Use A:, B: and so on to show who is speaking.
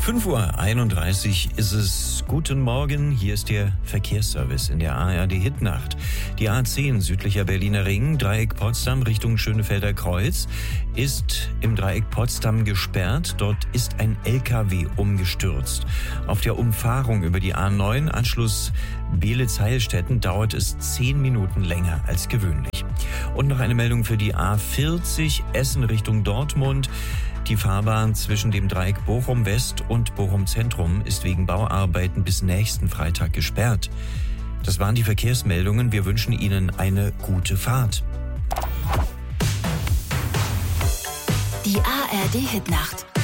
A: 5:31 Uhr ist es. Guten Morgen, hier ist der Verkehrsservice in der ARD Hitnacht. Die A10 südlicher Berliner Ring, Dreieck Potsdam Richtung Schönefelder Kreuz, ist im Dreieck Potsdam gesperrt. Dort ist ein LKW umgestürzt. Auf der Umfahrung über die A9, Anschluss Beelitz-Heilstätten, dauert es 10 Minuten länger als gewöhnlich. Und noch eine Meldung für die A40 Essen Richtung Dortmund. Die Fahrbahn zwischen dem Dreieck Bochum West und Bochum Zentrum ist wegen Bauarbeiten bis nächsten Freitag gesperrt. Das waren die Verkehrsmeldungen. Wir wünschen Ihnen eine gute Fahrt.
B: Die ARD Hitnacht.